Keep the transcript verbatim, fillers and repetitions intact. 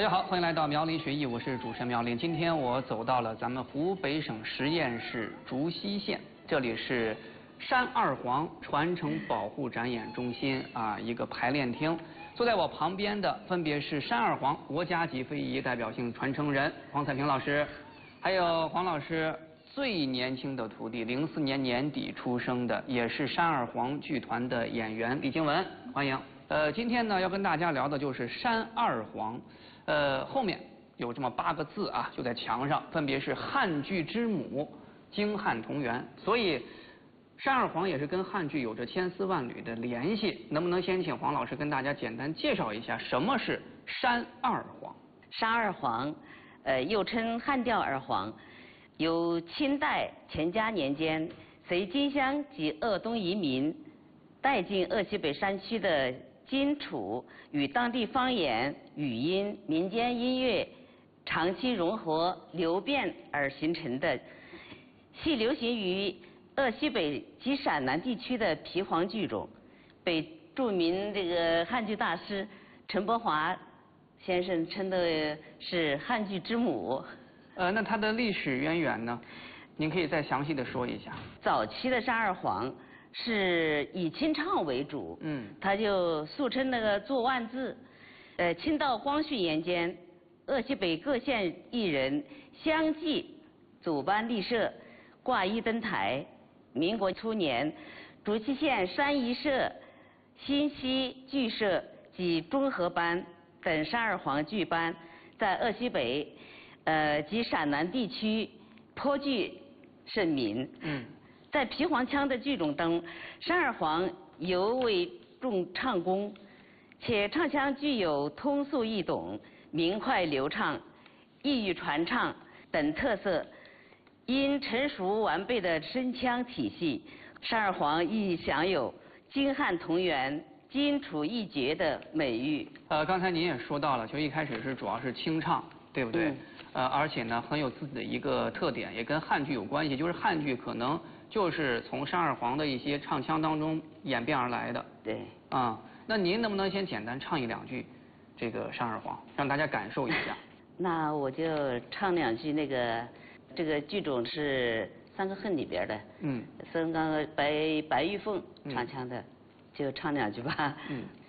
家好，欢迎来到苗林学艺，我是主持人苗林。今天我走到了咱们湖北省十堰市竹溪县，这里是山二黄传承保护展演中心啊一个排练厅。坐在我旁边的分别是山二黄国家级非遗代表性传承人黄彩萍老师，还有黄老师最年轻的徒弟，零四年年底出生的，也是山二黄剧团的演员李静雯，欢迎。呃，今天呢要跟大家聊的就是山二黄，呃，后面有这么八个字啊，就在墙上，分别是汉剧之母，京汉同源，所以山二黄也是跟汉剧有着千丝万缕的联系。能不能先请黄老师跟大家简单介绍一下什么是山二黄？ 山二黄，呃，又称汉调二黄，由清代乾嘉年间随金乡及鄂东移民带进鄂西北山区的荆楚与当地方言、语音、民间音乐长期融合流变而形成的，系流行于鄂西北及陕南地区的皮黄剧种，被著名这个汉剧大师陈伯华先生称的是汉剧之母。 呃，那它的历史渊源呢？您可以再详细的说一下。 早期的山二黄是以清唱为主，嗯，他就俗称那个做万字。呃，清道光绪年间，鄂西北各县艺人相继组班立社，挂一登台。民国初年，竹溪县山一社、新溪剧社及中和班等山二黄剧班在鄂西北呃及陕南地区颇具盛名。嗯，在皮黄腔的剧种中，山二黄尤为重唱功，且唱腔具有通俗易懂、明快流畅、易于传唱等特色。因成熟完备的声腔体系，山二黄亦享有京汉同源、荆楚一绝的美誉。 呃，刚才您也说到了，就一开始是主要是清唱，对不对？嗯、呃，而且呢，很有自己的一个特点，也跟汉剧有关系，就是汉剧可能就是从山二黄的一些唱腔当中演变而来的。 对。 啊、嗯，那您能不能先简单唱一两句这个山二黄，让大家感受一下？ 那我就唱两句那个。这个剧种是《三个恨》里边的，嗯，孙刚白白玉凤唱腔的，嗯、就唱两句吧。嗯。